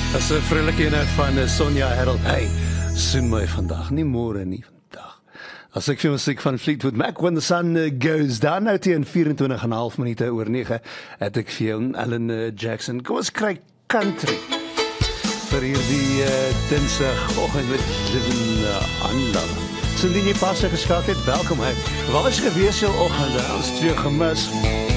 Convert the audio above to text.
As 'n vrolike ene van Sonja Harold. Hey, soen my vandag, nie môre nie, vandag. As ek vir musiek van Fleetwood Mac, When the Sun Goes Down, nou teen 24,5 minute oor 9, het ek vir jou Alan Jackson. Kom ons kry country vir hierdie Dinsdagoggend met Living on Love. So indien jy pas geskakel het, welkom uit. Waar is gewees jou oggend? Ons twee gemis.